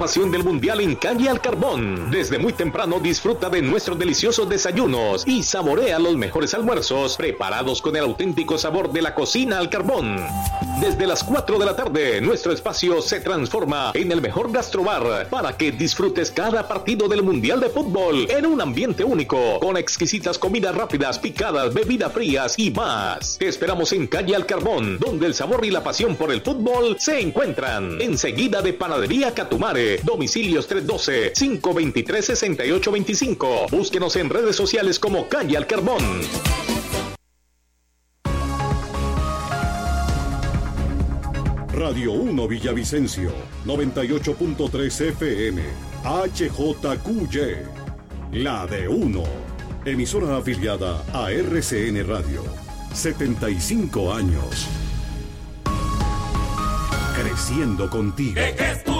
Pasión del Mundial en Calle al Carbón. Desde muy temprano disfruta de nuestros deliciosos desayunos y saborea los mejores almuerzos preparados con el auténtico sabor de la cocina al carbón. Desde las 4 de la tarde, nuestro espacio se transforma en el mejor gastrobar para que disfrutes cada partido del Mundial de Fútbol en un ambiente único, con exquisitas comidas rápidas, picadas, bebidas frías y más. Te esperamos en Calle al Carbón, donde el sabor y la pasión por el fútbol se encuentran. Enseguida de Panadería Catumare. Domicilios 312-523-6825. Búsquenos en redes sociales como Calle al Carbón. Radio 1 Villavicencio, 98.3 FM, HJQY, la de 1. Emisora afiliada a RCN Radio. 75 años. Creciendo contigo. ¿Qué es tu